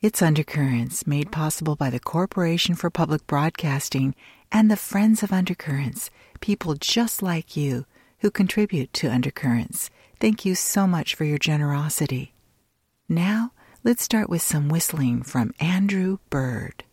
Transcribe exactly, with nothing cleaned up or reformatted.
It's Undercurrents, made possible by the Corporation for Public Broadcasting and the Friends of Undercurrents, people just like you who contribute to Undercurrents. Thank you so much for your generosity. Now, let's start with some whistling from Andrew Bird.